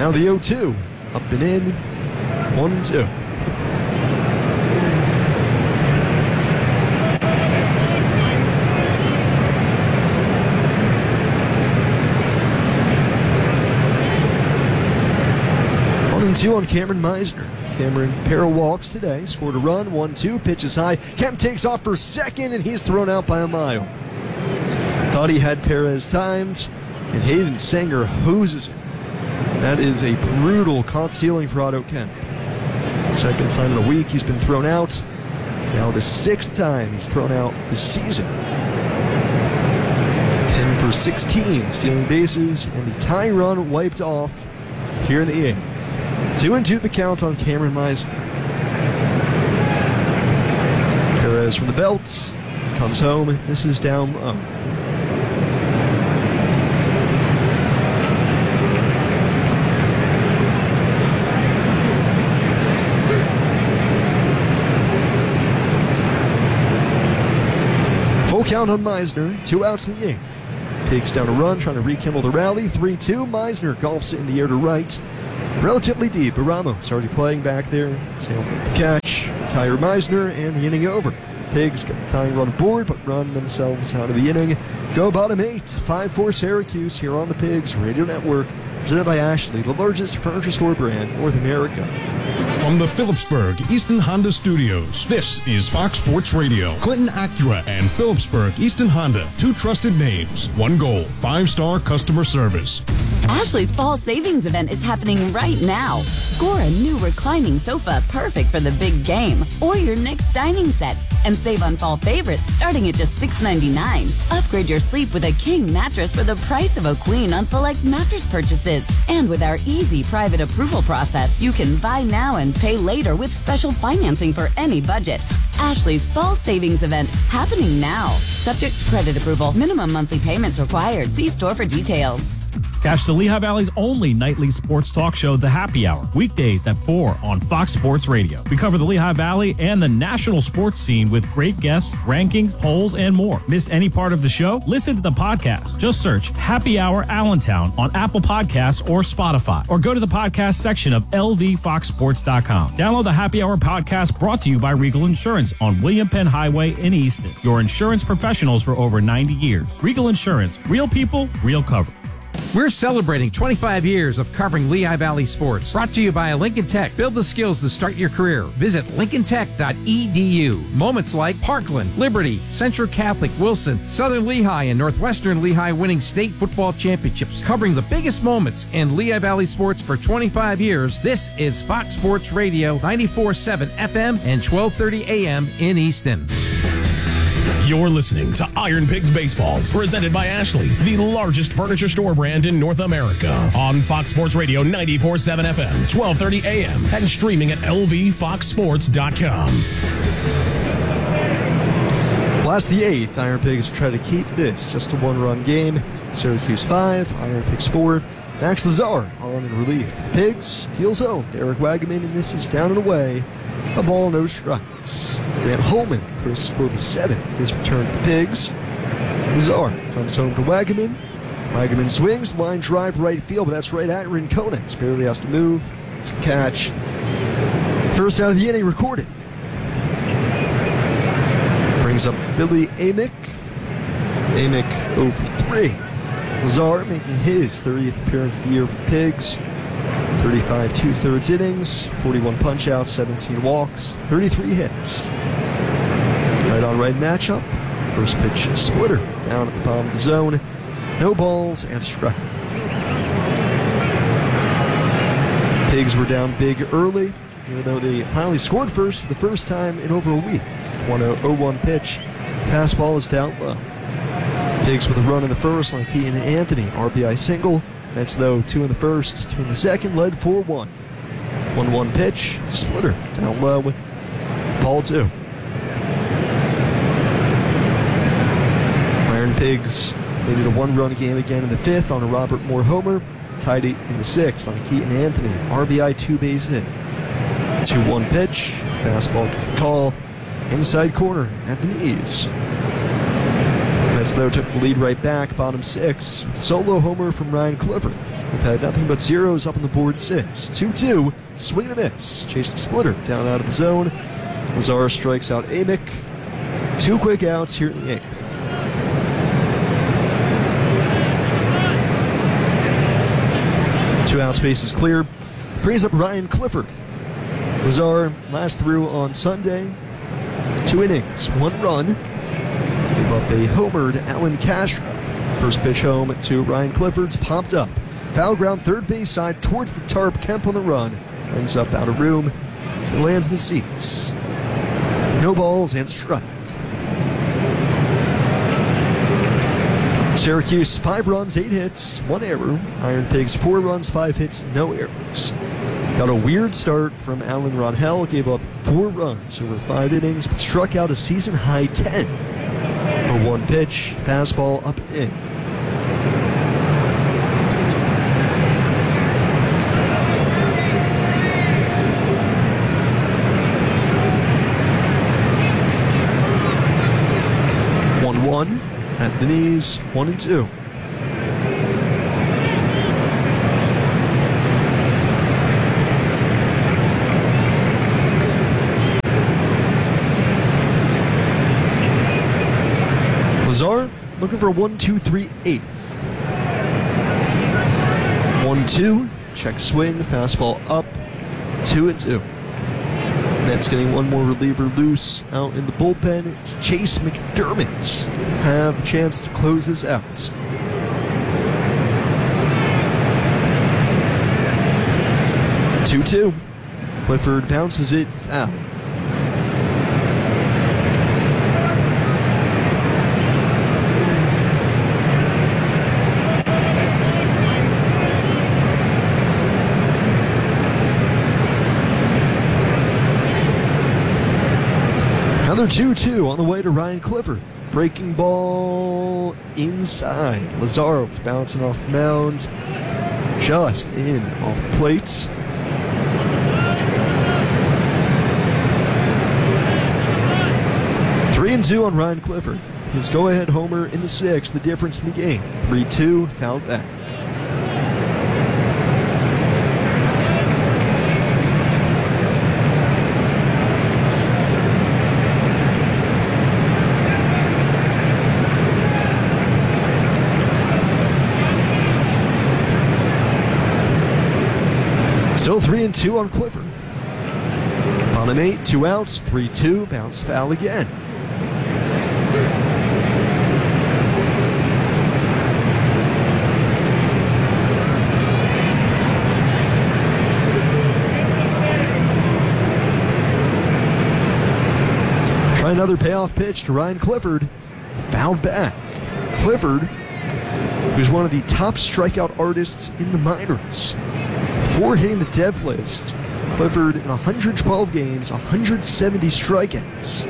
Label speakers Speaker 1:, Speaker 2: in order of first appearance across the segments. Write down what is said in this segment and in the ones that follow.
Speaker 1: Now the 0-2. Up and in. 1-2. Two on Cameron Meisner. Cameron pair of walks today. Scored a run. 1-2. Pitches high. Kemp takes off for second, and he's thrown out by a mile. Thought he had Perez timed, and Hayden Sanger hoses it. That is a brutal caught stealing for Otto Kemp. Second time in a week he's been thrown out. Now the 6th time he's thrown out this season. 10 for 16 stealing bases, and the tie run wiped off here in the 8th. 2-2 the count on Cameron Meisner. Perez from the belt. Comes home. This is down low. Full count on Meisner. 2 outs in the 8th. Pigs down a run, trying to rekindle the rally. 3-2. Meisner golfs it in the air to right. Relatively deep, but Ramos already playing back there. Sailed with the catch, Tyler Meisner, and the inning over. Pigs got the tying run aboard, but run themselves out of the inning. Go bottom 8, 5-4 Syracuse here on the Pigs Radio Network. Presented by Ashley, the largest furniture store brand in North America.
Speaker 2: From the Phillipsburg Easton Honda Studios, this is Fox Sports Radio. Clinton Acura and Phillipsburg Easton Honda, 2 trusted names, 1 goal, 5-star customer service.
Speaker 3: Ashley's fall savings event is happening right now. Score a new reclining sofa perfect for the big game or your next dining set, and save on fall favorites starting at just $6.99. Upgrade your sleep with a king mattress for the price of a queen on select mattress purchases. And with our easy private approval process, you can buy now and pay later with special financing for any budget. Ashley's fall savings event happening now. Subject to credit approval. Minimum monthly payments required. See store for details.
Speaker 4: Catch the Lehigh Valley's only nightly sports talk show, The Happy Hour, weekdays at 4 on Fox Sports Radio. We cover the Lehigh Valley and the national sports scene with great guests, rankings, polls, and more. Missed any part of the show? Listen to the podcast. Just search Happy Hour Allentown on Apple Podcasts or Spotify, or go to the podcast section of lvfoxsports.com. Download the Happy Hour podcast brought to you by Regal Insurance on William Penn Highway in Easton. Your insurance professionals for over 90 years. Regal Insurance. Real people, real cover.
Speaker 5: We're celebrating 25 years of covering Lehigh Valley sports. Brought to you by Lincoln Tech. Build the skills to start your career. Visit lincolntech.edu. Moments like Parkland, Liberty, Central Catholic, Wilson, Southern Lehigh, and Northwestern Lehigh winning state football championships. Covering the biggest moments in Lehigh Valley sports for 25 years. This is Fox Sports Radio, 94.7 FM and 1230 AM in Easton.
Speaker 6: You're listening to Iron Pigs Baseball, presented by Ashley, the largest furniture store brand in North America. On Fox Sports Radio 94.7 FM, 1230 AM, and streaming at lvfoxsports.com.
Speaker 1: Last the 8th, Iron Pigs try to keep this just a 1-run game. Syracuse 5, Iron Pigs 4. Max Lazar on in relief. The Pigs, Teal zone, Eric Wagaman, and this is down and away. A ball, no strikes. Grant Holman first for the 7th. His return to the Pigs. Lazar comes home to Wagaman. Wagaman swings, line drive right field, but that's right at Rincones. Barely has to move. It's the catch. First out of the inning recorded. Brings up Billy Amick. Amick 0 for 3. Lazar making his 30th appearance of the year for the Pigs. 35 2/3 innings, 41 punch-outs, 17 walks, 33 hits. Right-on-right matchup. First pitch splitter down at the bottom of the zone. No balls and a strike. Pigs were down big early, even though they finally scored first for the first time in over a week. 1-0-1 pitch. Fastball is down low. Pigs with a run in the first on Keaton Anthony. RBI single. Mets, though, 2 in the first, 2 in the second, led 4-1. 1-1 pitch, splitter, down low with ball 2. Iron Pigs made it a 1-run game again in the 5th on a Robert Moore homer. Tied it in the 6th on a Keaton Anthony RBI 2-base hit. 2-1 pitch, fastball gets the call, inside corner at the knees. Mets, though, took the lead right back, bottom 6, with a solo homer from Ryan Clifford. We've had nothing but zeros up on the board since. 2-2, swing and a miss. Chase the splitter down out of the zone. Lazar strikes out Amick. 2 quick outs here in the 8th. Two outs, base is clear. Brings up Ryan Clifford. Lazar last through on Sunday. 2 innings, 1 run. Gave up a homered Alan Castro. First pitch home to Ryan Clifford's popped up. Foul ground third base side towards the tarp. Kemp on the run. Ends up out of room. It lands in the seats. No balls and a strike. Syracuse 5 runs, 8 hits, 1 error. Iron Pigs 4 runs, 5 hits, no errors. Got a weird start from Alan Ronhell. Gave up 4 runs over 5 innings, but struck out a season high 10. A 1 pitch, fastball up and in. At the knees, 1-2. Lazar looking for a 1-2-3-8. 1-2, check swing, fastball up, 2-2. Nets getting one more reliever loose out in the bullpen. It's Chase McDermott. Have the chance to close this out. Two. Clifford bounces it foul. Another 2-2 on the way to Ryan Clifford. Breaking ball inside. Lazar's bouncing off the mound. Just in off the plate. Three and 2 on Ryan Clifford. His go-ahead homer in the 6th, the difference in the game. 3-2, fouled back. Still 3-2 on Clifford. Bottom 8, 2 outs, 3-2, bounce foul again. Try another payoff pitch to Ryan Clifford. Fouled back. Clifford, who's one of the top strikeout artists in the minors. Before hitting the dev list, Clifford in 112 games, 170 strikeouts.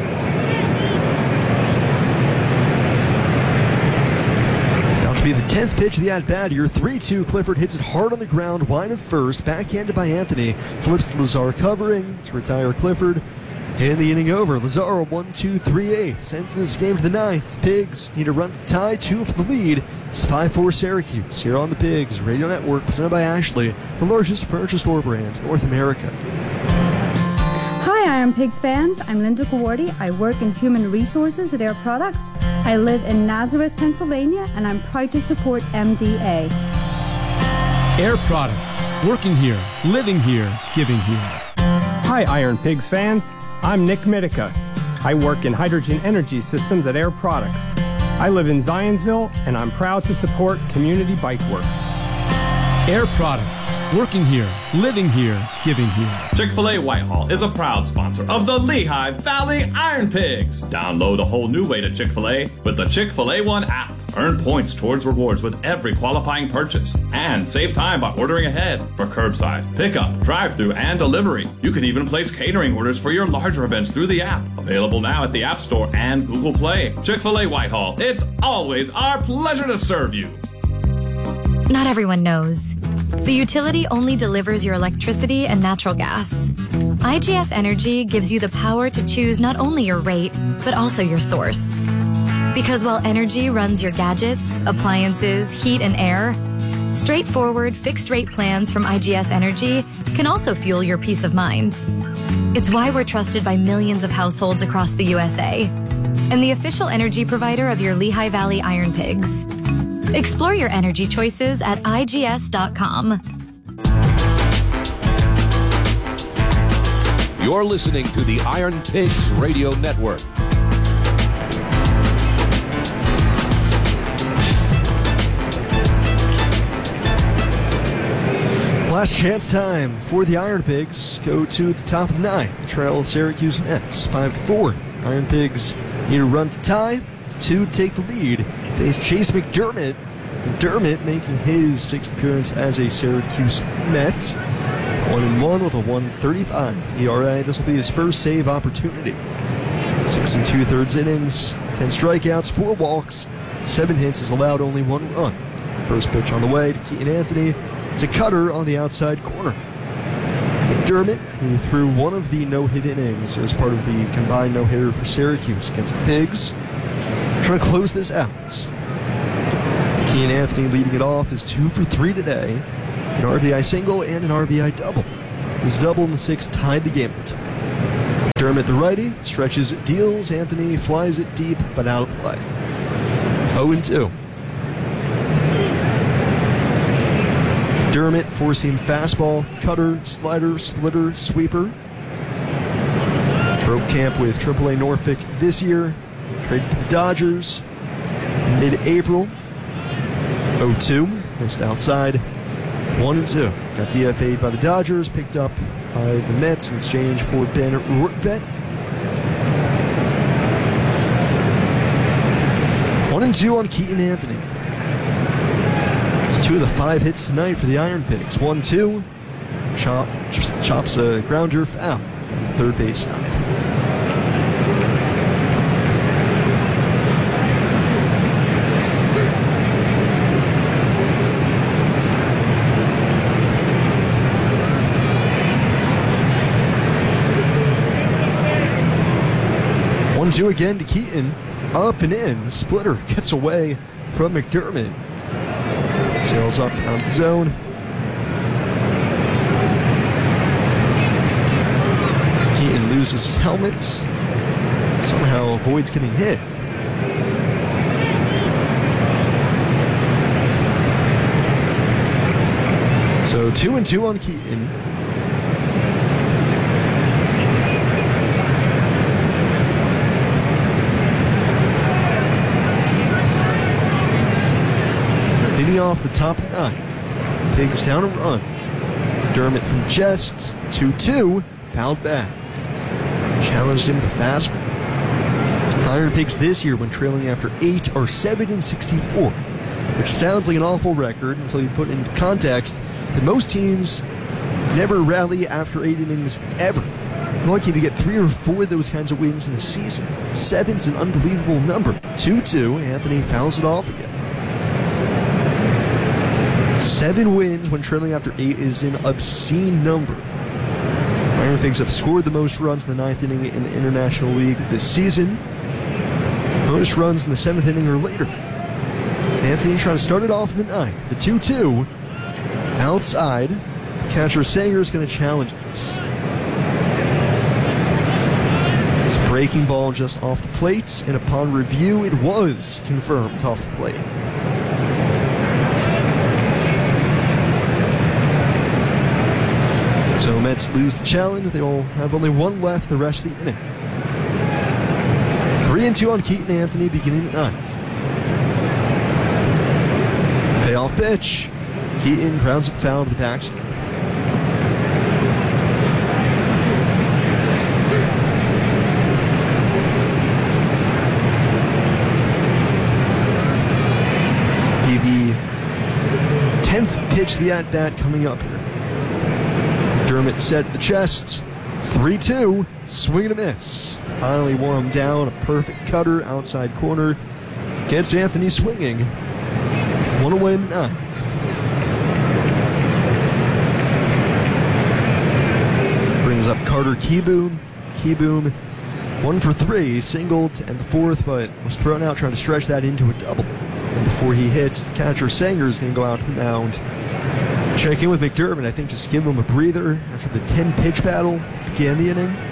Speaker 1: About to be the 10th pitch of the at-bat here. 3-2, Clifford hits it hard on the ground, wide of first, backhanded by Anthony. Flips to Lazar covering to retire Clifford. And the inning over. Lazar 1-2-3-8 sends this game to the 9th. Pigs need a run to tie, 2 for the lead. It's 5-4 Syracuse here on the Pigs Radio Network, presented by Ashley, the largest furniture store brand in North America.
Speaker 7: Hi, Iron Pigs fans. I'm Linda Kawardi. I work in human resources at Air Products. I live in Nazareth, Pennsylvania, and I'm proud to support MDA.
Speaker 8: Air Products. Working here, living here, giving here.
Speaker 9: Hi, Iron Pigs fans. I'm Nick Mitica. I work in hydrogen energy systems at Air Products. I live in Zionsville, and I'm proud to support Community Bike Works.
Speaker 8: Air Products. Working here, living here, giving here.
Speaker 10: Chick-fil-A Whitehall is a proud sponsor of the Lehigh Valley Iron Pigs. Download a whole new way to Chick-fil-A with the Chick-fil-A One app. Earn points towards rewards with every qualifying purchase. And save time by ordering ahead for curbside, pickup, drive-thru, and delivery. You can even place catering orders for your larger events through the app. Available now at the App Store and Google Play. Chick-fil-A Whitehall. It's always our pleasure to serve you.
Speaker 11: Not everyone knows. The utility only delivers your electricity and natural gas. IGS Energy gives you the power to choose not only your rate, but also your source. Because while energy runs your gadgets, appliances, heat, and air, Straightforward, fixed-rate plans from IGS Energy can also fuel your peace of mind. It's why we're trusted by millions of households across the USA and the official energy provider of your Lehigh Valley Iron Pigs. Explore your energy choices at IGS.com.
Speaker 12: You're listening to the Iron Pigs Radio Network.
Speaker 1: Last chance time for the Iron Pigs. Go to the top of the ninth. Trail Syracuse Nets 5-4. Iron Pigs need a run to tie, 2 to take the lead. Face Chase McDermott. McDermott making his 6th appearance as a Syracuse Met. 1-1 with a 1.35 ERA. This will be his first save opportunity. 6 2/3 innings, 10 strikeouts, 4 walks, 7 hits, has allowed only 1 run. First pitch on the way to Keaton Anthony. It's a cutter on the outside corner. McDermott, who threw one of the no-hit innings as part of the combined no-hitter for Syracuse against the Pigs, trying to close this out. Keaton Anthony leading it off is 2 for 3 today. An RBI single and an RBI double. His double in the 6th tied the game at the time. McDermott, the righty, stretches it, deals. Anthony flies it deep, but out of play. 0-2. McDermott, four-seam fastball, cutter, slider, splitter, sweeper. Broke camp with AAA Norfolk this year. Traded to the Dodgers mid-April. 0-2, missed outside. 1-2. Got DFA'd by the Dodgers, picked up by the Mets in exchange for Ben Rortvedt. 1-2 on Keaton Anthony. It's 2 of the 5 hits tonight for the Iron Pigs. 1-2. Chops a grounder foul on the third base side. Two again to Keaton, up and in. The splitter gets away from McDermott. Sails up out of the zone. Keaton loses his helmet. Somehow avoids getting hit. So 2-2 on Keaton. Off the top of the 9. Pigs down a run. McDermott from Jest. 2-2. Fouled back. Challenged him with a fastball. Iron Pigs this year, when trailing after 8, are 7-64, which sounds like an awful record until you put it into context that most teams never rally after 8 innings ever. Lucky if you get 3 or 4 of those kinds of wins in a season. 7's an unbelievable number. 2-2. Anthony fouls it off again. 7 wins when trailing after 8 is an obscene number. Iron Pigs have scored the most runs in the 9th inning in the International League this season. Most runs in the 7th inning or later. Anthony trying to start it off in the 9th. The 2-2. Outside. Catcher Sanger is going to challenge this. It's a breaking ball just off the plate, and upon review, it was confirmed off the plate. So Mets lose the challenge. They will have only 1 left the rest of the inning. 3-2 on Keaton Anthony beginning the 9th. Payoff pitch. Keaton grounds it foul to the backstop. Be the 10th pitch of the at-bat coming up here. McDermott set the chest. 3-2. Swing and a miss. Finally wore him down. A perfect cutter outside corner. Gets Anthony swinging. 1 away in the 9th. Brings up Carter Kieboom. Kieboom, 1 for 3. Singled and the 4th, but was thrown out trying to stretch that into a double. And before he hits, the catcher Sanger is going to go out to the mound. Check in with McDermott, I think just give him a breather after the 10-pitch battle began the inning.